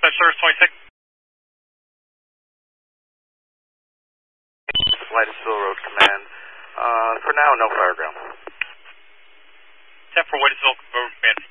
Dispatch Service 26. Whitesville Road Command. For now, no fire ground. 10 for Whitesville Road Command